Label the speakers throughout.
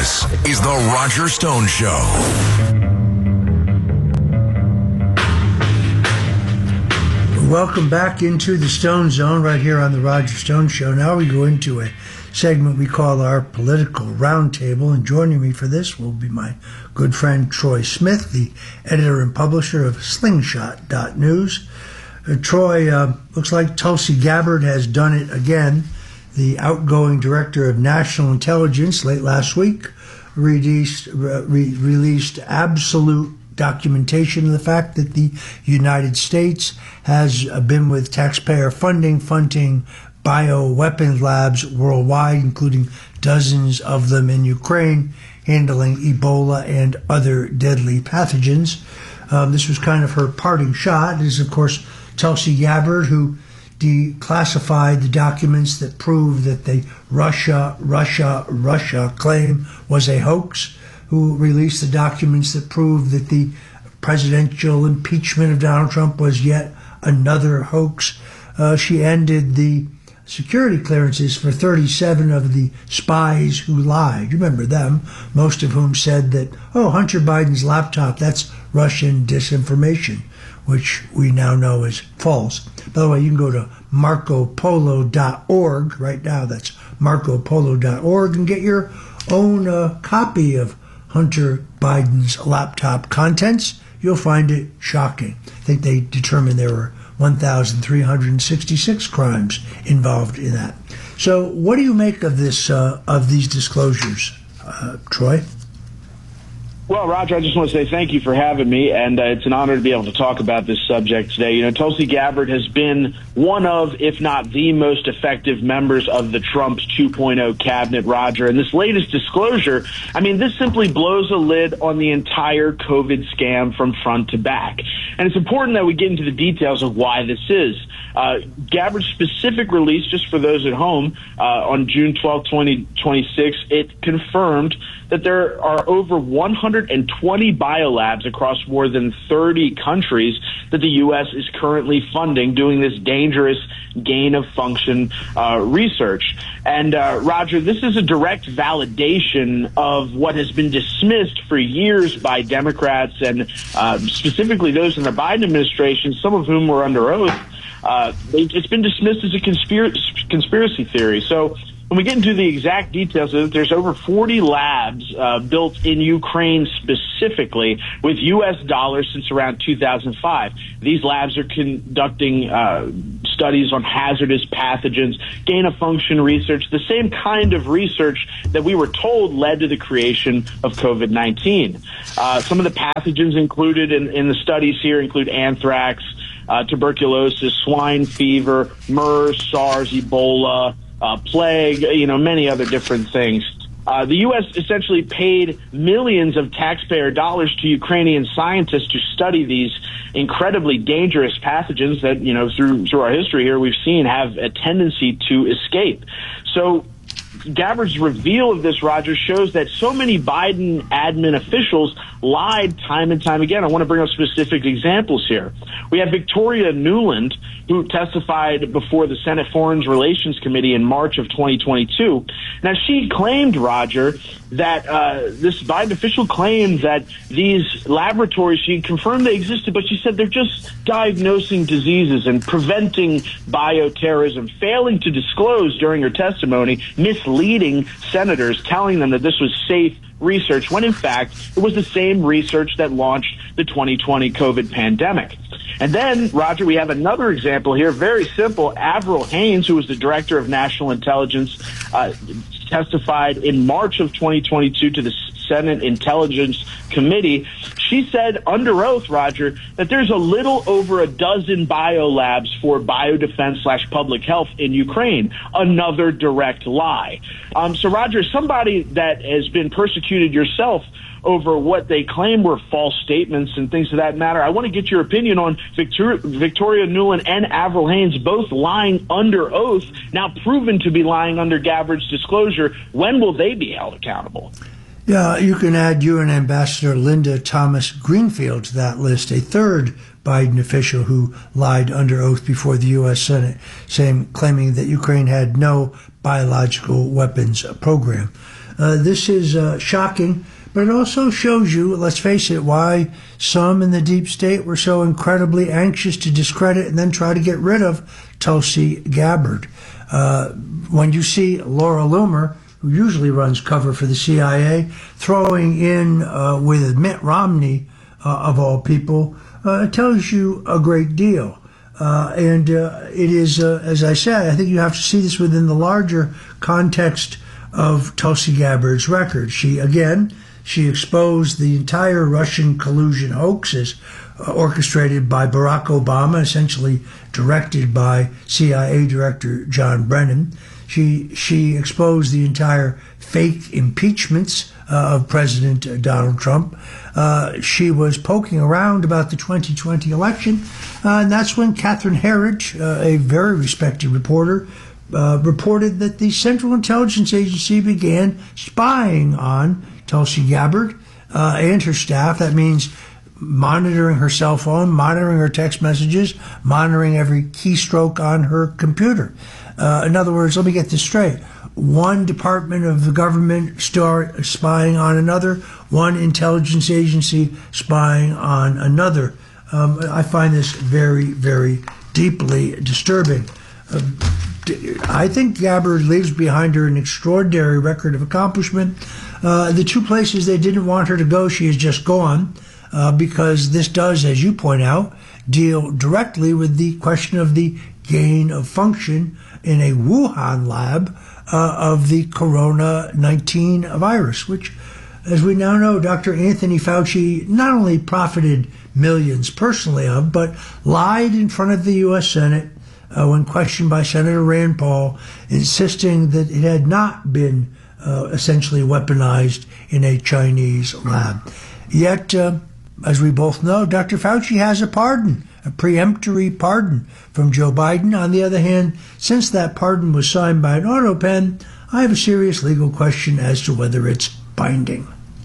Speaker 1: This is The Roger Stone Show.
Speaker 2: Welcome back into the Stone Zone right here on The Roger Stone Show. Now we go into a segment we call our Political Roundtable, and joining me for this will be my good friend Troy Smith, the editor and publisher of Slingshot.News. Troy, looks like Tulsi Gabbard has done it again. The outgoing director of national intelligence late last week released absolute documentation of the fact that the United States has been with taxpayer funding bioweapons labs worldwide, including dozens of them in Ukraine, handling Ebola and other deadly pathogens. This was kind of her parting shot. It is, of course, Tulsi Gabbard, who declassified the documents that prove that the Russia claim was a hoax, who released the documents that prove that the presidential impeachment of Donald Trump was yet another hoax. She ended the security clearances for 37 of the spies who lied. You remember them, most of whom said that, Hunter Biden's laptop, that's Russian disinformation, which we now know is false. By the way, you can go to marcopolo.org right now. That's marcopolo.org and get your own copy of Hunter Biden's laptop contents. You'll find it shocking. I think they determined there were 1,366 crimes involved in that. So what do you make of this, of these disclosures, Troy?
Speaker 3: Well, Roger, I just want to say thank you for having me, and it's an honor to be able to talk about this subject today. You know, Tulsi Gabbard has been one of, if not the most effective members of the Trump 2.0 cabinet, Roger. And this latest disclosure, this simply blows a lid on the entire COVID scam from front to back. And it's important that we get into the details of why this is. Gabbard's specific release, just for those at home, on June 12, 2026, it confirmed that there are over 120 biolabs across more than 30 countries that the U.S. is currently funding, doing this dangerous gain-of-function research. And, Roger, this is a direct validation of what has been dismissed for years by Democrats and specifically those in the Biden administration, some of whom were under oath. It's been dismissed as a conspiracy theory. So when we get into the exact details of it, there's over 40 labs built in Ukraine specifically with U.S. dollars since around 2005. These labs are conducting studies on hazardous pathogens, gain-of-function research, the same kind of research that we were told led to the creation of COVID-19. Some of the pathogens included in the studies here include anthrax, tuberculosis, swine fever, MERS, SARS, Ebola, plague, many other different things. The U.S. essentially paid millions of taxpayer dollars to Ukrainian scientists to study these incredibly dangerous pathogens that, through our history here, we've seen have a tendency to escape. So Gabbard's reveal of this, Roger, shows that so many Biden admin officials lied time and time again. I want to bring up specific examples here. We have Victoria Nuland, who testified before the Senate Foreign Relations Committee in March of 2022. Now, she claimed, Roger, that this Biden official claimed that these laboratories, she confirmed they existed, but she said they're just diagnosing diseases and preventing bioterrorism, failing to disclose during her testimony, misleading senators, telling them that this was safe research, when in fact it was the same research that launched the 2020 COVID pandemic. And then, Roger, we have another example here, very simple. Avril Haines, who was the director of national intelligence, testified in March of 2022 to the Senate Intelligence Committee. She said under oath, Roger, that there's a little over a dozen biolabs for biodefense/public health in Ukraine. Another direct lie. So, Roger, somebody that has been persecuted yourself over what they claim were false statements and things of that matter, I want to get your opinion on Victoria Nuland and Avril Haines both lying under oath, now proven to be lying under Gabbard's disclosure. When will they be held accountable?
Speaker 2: Yeah, you can add UN Ambassador Linda Thomas Greenfield to that list, a third Biden official who lied under oath before the U.S. Senate, claiming that Ukraine had no biological weapons program. This is shocking, but it also shows you, let's face it, why some in the deep state were so incredibly anxious to discredit and then try to get rid of Tulsi Gabbard. When you see Laura Loomer, who usually runs cover for the CIA, throwing in with Mitt Romney, of all people, it tells you a great deal. And it is, as I said, I think you have to see this within the larger context of Tulsi Gabbard's record. She exposed the entire Russian collusion hoaxes orchestrated by Barack Obama, essentially directed by CIA Director John Brennan. She exposed the entire fake impeachments of President Donald Trump. She was poking around about the 2020 election, and that's when Catherine Herridge, a very respected reporter, reported that the Central Intelligence Agency began spying on Tulsi Gabbard and her staff. That means monitoring her cell phone, monitoring her text messages, monitoring every keystroke on her computer. In other words, let me get this straight. One department of the government start spying on another, one intelligence agency spying on another. I find this very, very deeply disturbing. I think Gabbard leaves behind her an extraordinary record of accomplishment. The two places they didn't want her to go, she has just gone, because this does, as you point out, deal directly with the question of the gain of function in a Wuhan lab of the Corona-19 virus, which, as we now know, Dr. Anthony Fauci not only profited millions personally of, but lied in front of the U.S. Senate when questioned by Senator Rand Paul, insisting that it had not been essentially weaponized in a Chinese lab. Yet, as we both know, Dr. Fauci has a pardon, a preemptory pardon from Joe Biden. On the other hand, since that pardon was signed by an auto pen, I have a serious legal question as to whether it's binding.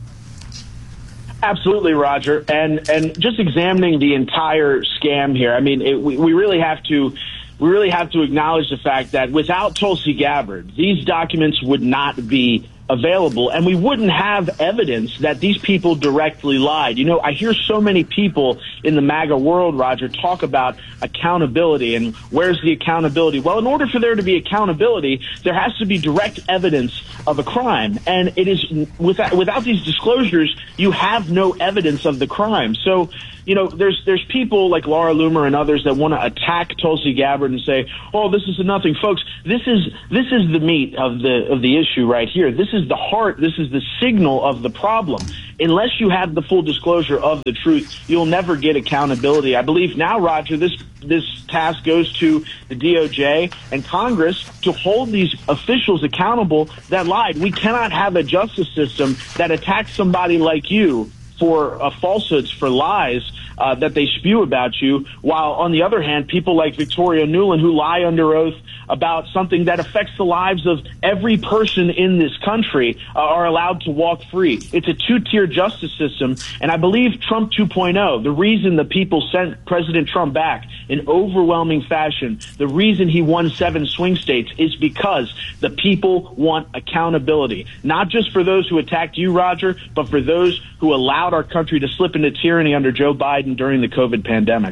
Speaker 3: Absolutely, Roger. And just examining the entire scam here, I mean, we really have to acknowledge the fact that without Tulsi Gabbard, these documents would not be available, and we wouldn't have evidence that these people directly lied. You know, I hear so many people in the MAGA world, Roger, talk about accountability and where's the accountability? Well, in order for there to be accountability, there has to be direct evidence of a crime, and it is without these disclosures, you have no evidence of the crime. So, you know, there's people like Laura Loomer and others that want to attack Tulsi Gabbard and say, "Oh, this is nothing." Folks, this is the meat of the issue right here. This is the heart. This is the signal of the problem. Unless you have the full disclosure of the truth, you'll never get accountability. I believe now, Roger, this task goes to the DOJ and Congress to hold these officials accountable that lied. We cannot have a justice system that attacks somebody like you for falsehoods, for lies that they spew about you, while on the other hand, people like Victoria Nuland, who lie under oath about something that affects the lives of every person in this country, are allowed to walk free. It's a two-tier justice system, and I believe Trump 2.0, the reason the people sent President Trump back in overwhelming fashion, the reason he won 7 swing states is because the people want accountability, not just for those who attacked you, Roger, but for those who allowed our country to slip into tyranny under Joe Biden during the COVID pandemic.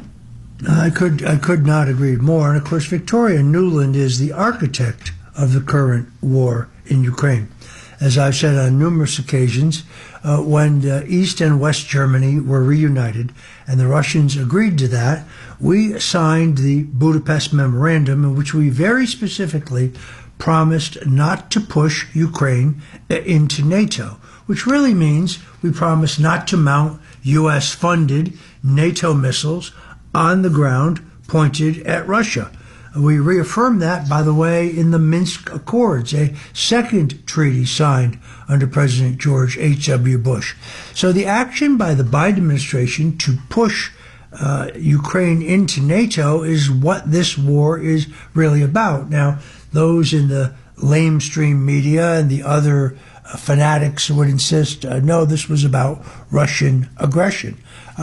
Speaker 2: I could not agree more. And of course, Victoria Nuland is the architect of the current war in Ukraine. As I've said on numerous occasions, when East and West Germany were reunited and the Russians agreed to that, we signed the Budapest Memorandum, in which we very specifically promised not to push Ukraine into NATO, which really means we promised not to mount U.S.-funded NATO missiles on the ground pointed at Russia. We reaffirmed that, by the way, in the Minsk Accords, a second treaty signed under President George H.W. Bush. So the action by the Biden administration to push Ukraine into NATO is what this war is really about. Now, those in the lamestream media and the other fanatics would insist, no, this was about Russian aggression.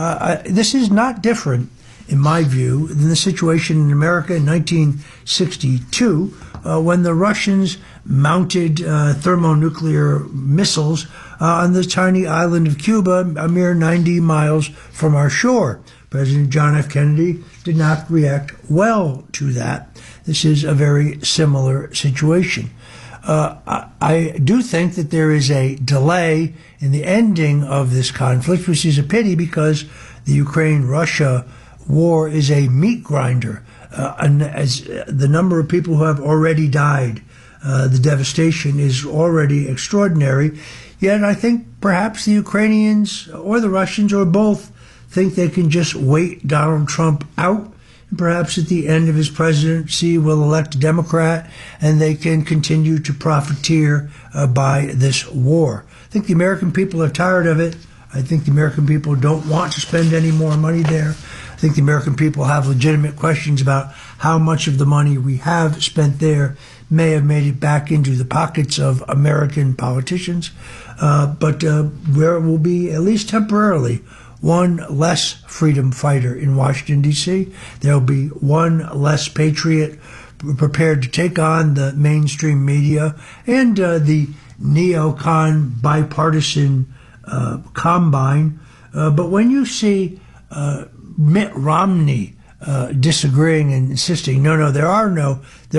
Speaker 2: This is not different, in my view, than the situation in America in 1962 when the Russians mounted thermonuclear missiles on the tiny island of Cuba, a mere 90 miles from our shore. President John F. Kennedy did not react well to that. This is a very similar situation. I do think that there is a delay in the ending of this conflict, which is a pity because the Ukraine-Russia war is a meat grinder. And as the number of people who have already died, the devastation is already extraordinary. Yet I think perhaps the Ukrainians or the Russians or both think they can just wait Donald Trump out. And perhaps at the end of his presidency will elect a Democrat and they can continue to profiteer by this war. I think the American people are tired of it. I think the American people don't want to spend any more money there. I think the American people have legitimate questions about how much of the money we have spent there may have made it back into the pockets of American politicians. But there will be, at least temporarily, one less freedom fighter in Washington, D.C. There will be one less patriot prepared to take on the mainstream media and the neocon bipartisan combine. But when you see Mitt Romney disagreeing and insisting, no, there are no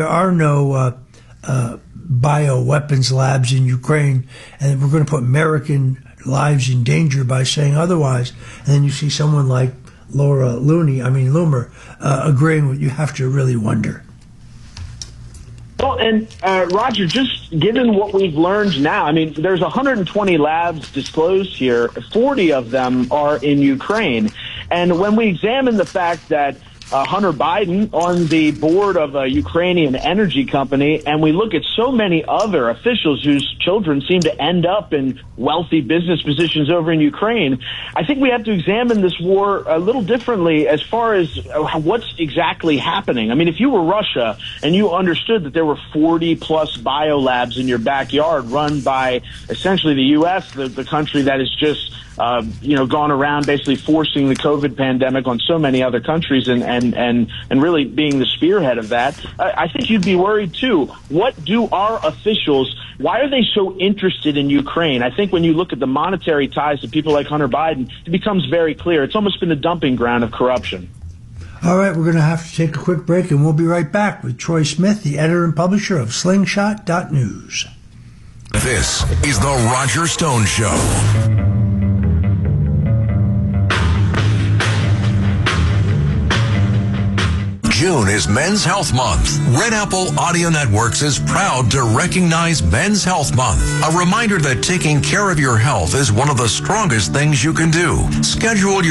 Speaker 2: bioweapons labs in Ukraine, and we're going to put American lives in danger by saying otherwise. And then you see someone like Loomer, agreeing with you, have to really wonder.
Speaker 3: Well, and Roger, just given what we've learned now, I mean, there's 120 labs disclosed here. 40 of them are in Ukraine. And when we examine the fact that Hunter Biden on the board of a Ukrainian energy company, and we look at so many other officials whose children seem to end up in wealthy business positions over in Ukraine, I think we have to examine this war a little differently as far as what's exactly happening. I mean, if you were Russia and you understood that there were 40-plus biolabs in your backyard run by essentially the U.S., the country that is just gone around basically forcing the COVID pandemic on so many other countries and really being the spearhead of that, I think you'd be worried too. What do our officials, why are they so interested in Ukraine? I think when you look at the monetary ties to people like Hunter Biden, it becomes very clear. It's almost been a dumping ground of corruption.
Speaker 2: All right, we're going to have to take a quick break, and we'll be right back with Troy Smith, the editor and publisher of Slingshot.News.
Speaker 1: This is The Roger Stone Show. June is Men's Health Month. Red Apple Audio Networks is proud to recognize Men's Health Month. A reminder that taking care of your health is one of the strongest things you can do. Schedule your